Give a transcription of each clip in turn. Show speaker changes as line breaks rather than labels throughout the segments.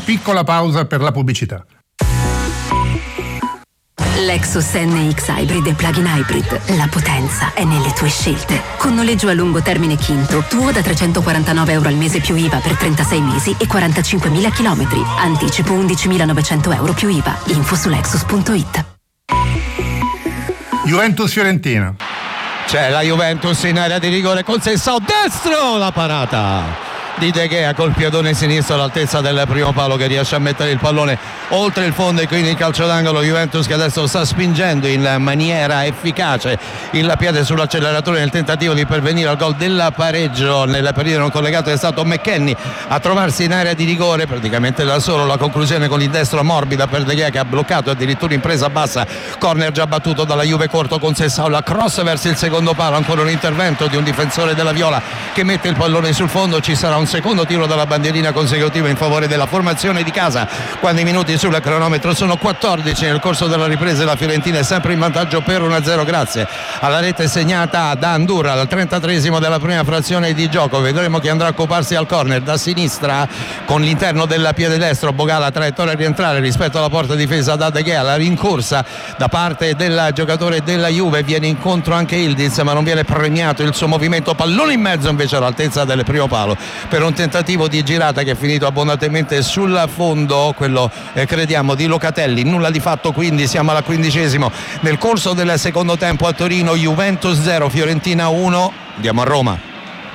piccola pausa per la pubblicità.
Lexus NX Hybrid e Plug-in Hybrid. La potenza è nelle tue scelte. Con noleggio a lungo termine Kinto, tuo da €349 al mese più IVA per 36 mesi e 45.000 chilometri. Anticipo €11.900 più IVA. Info su Lexus.it.
Juventus-Fiorentina.
C'è la Juventus in area di rigore con Sessao, destro, la parata di De Gea col piedone sinistro all'altezza del primo palo, che riesce a mettere il pallone oltre il fondo, e quindi il calcio d'angolo. Juventus che adesso sta spingendo in maniera efficace il piede sull'acceleratore nel tentativo di pervenire al gol del pareggio. Nel periodo non collegato è stato McKennie a trovarsi in area di rigore praticamente da solo. La conclusione con il destro morbida per De Gea, che ha bloccato addirittura in presa bassa. Corner già battuto dalla Juve, corto con Sessao, la cross verso il secondo palo, ancora un intervento di un difensore della Viola che mette il pallone sul fondo. Ci sarà un secondo tiro dalla bandierina consecutivo in favore della formazione di casa, quando i minuti sul cronometro sono 14. Nel corso della ripresa la Fiorentina è sempre in vantaggio per 1-0 grazie alla rete segnata da Andurra al 33esimo della prima frazione di gioco. Vedremo chi andrà a occuparsi al corner da sinistra con l'interno del piede destro. Bogala, traiettoria a rientrare rispetto alla porta difesa da De Gea, la rincorsa da parte del giocatore della Juve, viene incontro anche Ildiz ma non viene premiato il suo movimento. Pallone in mezzo invece all'altezza del primo palo per un tentativo di girata che è finito abbondantemente sul fondo, quello crediamo di Locatelli. Nulla di fatto, quindi siamo alla 15esimo nel corso del secondo tempo a Torino. Juventus 0, Fiorentina 1. Andiamo a Roma.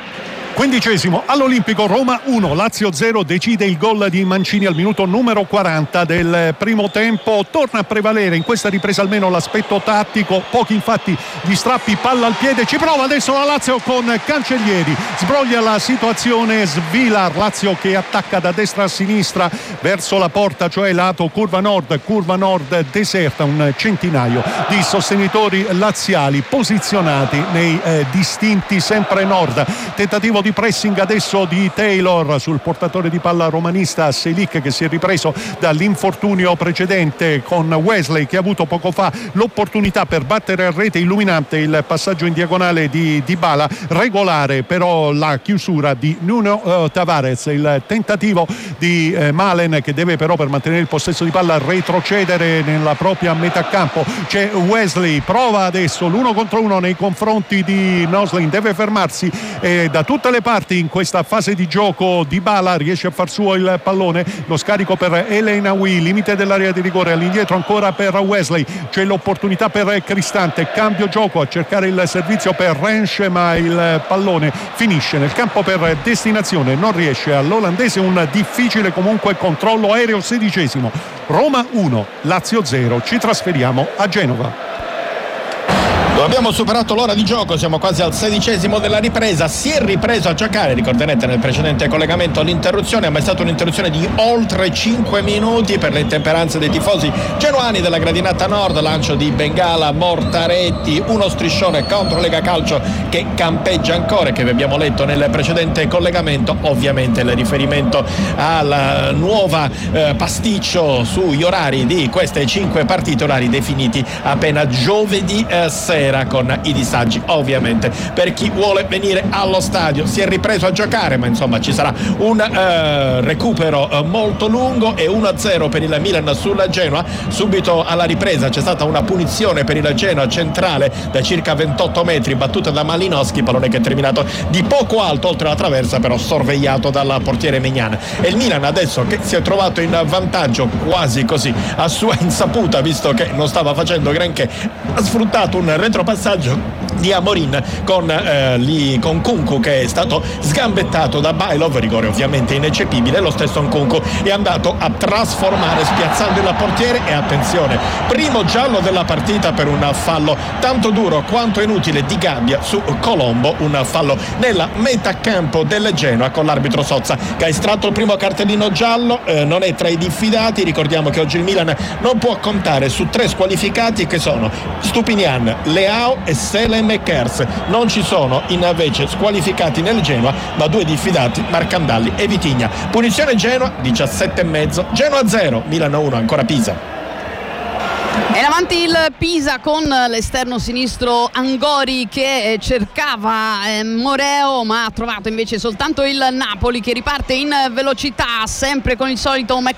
15esimo all'Olimpico, Roma 1, Lazio 0. Decide il gol di Mancini al minuto numero 40 del primo tempo. Torna a prevalere in questa ripresa almeno l'aspetto tattico, pochi infatti gli strappi, palla al piede, ci prova adesso la Lazio con Cancellieri, sbroglia la situazione Svilar. Lazio che attacca da destra a sinistra verso la porta, cioè lato curva nord deserta. Un centinaio di sostenitori laziali posizionati nei distinti sempre nord. Tentativo di pressing adesso di Taylor sul portatore di palla romanista Selic, che si è ripreso dall'infortunio precedente, con Wesley che ha avuto poco fa l'opportunità per battere a rete, illuminante il passaggio in diagonale di Dybala, regolare però la chiusura di Nuno Tavares. Il tentativo di Malen, che deve però, per mantenere il possesso di palla, retrocedere nella propria metà campo. C'è Wesley, prova adesso l'1 contro 1 nei confronti di Noslin, deve fermarsi da tutte le parti in questa fase di gioco. Dybala riesce a far suo il pallone, lo scarico per El Enaoui, limite dell'area di rigore, all'indietro ancora per Wesley, c'è l'opportunità per Cristante, cambio gioco a cercare il servizio per Rensch, ma il pallone finisce nel campo per destinazione, non riesce all'olandese. Un difficile comunque controllo aereo. 16esimo, Roma 1, Lazio 0. Ci trasferiamo a Genova.
Abbiamo superato l'ora di gioco, siamo quasi al 16esimo della ripresa. Si è ripreso a giocare, ricorderete nel precedente collegamento l'interruzione, ma è stata un'interruzione di oltre 5 minuti per le intemperanze dei tifosi genuani della gradinata nord. Lancio di Bengala, Mortaretti, uno striscione contro Lega Calcio che campeggia ancora, che vi abbiamo letto nel precedente collegamento. Ovviamente il riferimento alla nuova pasticcio sugli orari di queste 5 partite, orari definiti appena giovedì sera, con i dissaggi ovviamente per chi vuole venire allo stadio. Si è ripreso a giocare, ma insomma ci sarà un recupero molto lungo, e 1-0 per il Milan sulla Genoa. Subito alla ripresa c'è stata una punizione per il Genoa centrale da circa 28 metri, battuta da Malinowski, pallone che è terminato di poco alto oltre la traversa, però sorvegliato dal portiere Maignan. E il Milan adesso, che si è trovato in vantaggio quasi così a sua insaputa, visto che non stava facendo granché, ha sfruttato un retropassaggio di Amorin con Kunku, che è stato sgambettato da Bailov, rigore ovviamente ineccepibile. Lo stesso Nkunku è andato a trasformare, spiazzando il portiere, e attenzione, primo giallo della partita per un fallo tanto duro quanto inutile di Gabbia su Colombo, un fallo nella metà campo del Genoa, con l'arbitro Sozza che ha estratto il primo cartellino giallo. Non è tra i diffidati, ricordiamo che oggi il Milan non può contare su 3 squalificati, che sono Stupinian, Leao e Selem Kers. Non ci sono invece squalificati nel Genoa, ma 2 diffidati, Marcandalli e Vitigna. Punizione Genoa, 17,5, Genoa 0, Milan 1, ancora Pisa.
E avanti il Pisa con l'esterno sinistro Angori che cercava Moreo, ma ha trovato invece soltanto il Napoli, che riparte in velocità, sempre con il solito